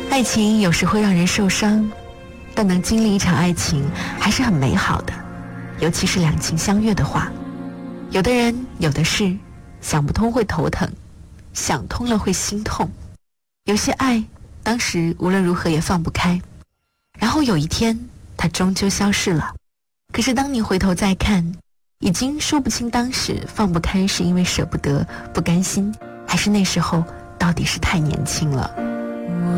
爱情有时会让人受伤，但能经历一场爱情还是很美好的，尤其是两情相悦的话。有的人有的事想不通会头疼，想通了会心痛。有些爱当时无论如何也放不开，然后有一天它终究消逝了。可是当你回头再看，已经说不清当时放不开是因为舍不得不甘心，还是那时候到底是太年轻了。